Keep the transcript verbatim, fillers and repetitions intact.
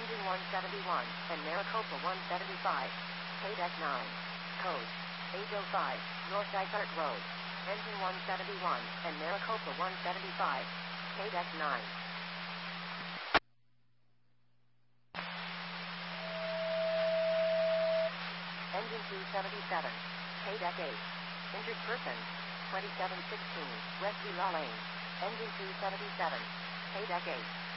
Engine one seventy-one, and Maricopa one seventy-five. K-Deck nine. Code eight oh five, North Dysart Road. Engine one seventy-one, and Maricopa one seventy-five. K-Deck nine. Engine two seventy-seven. K-Deck eight. Injured person. twenty-seven sixteen, West Villa Lane. Engine two seventy-seven. K-Deck eight.